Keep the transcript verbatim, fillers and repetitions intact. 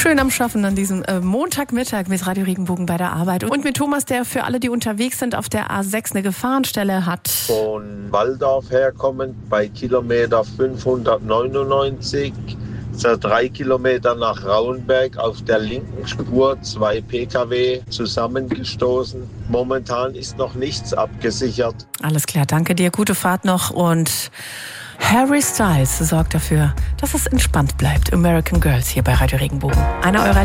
Schön am Schaffen an diesem äh, Montagmittag mit Radio Regenbogen bei der Arbeit. Und mit Thomas, der für alle, die unterwegs sind, auf der A sechs eine Gefahrenstelle hat. Von Walldorf herkommend bei Kilometer fünfhundertneunundneunzig. So drei Kilometer nach Rauenberg auf der linken Spur zwei Pkw zusammengestoßen. Momentan ist noch nichts abgesichert. Alles klar, danke dir. Gute Fahrt noch. Und Harry Styles sorgt dafür, dass es entspannt bleibt. American Girls hier bei Radio Regenbogen. Einer eurer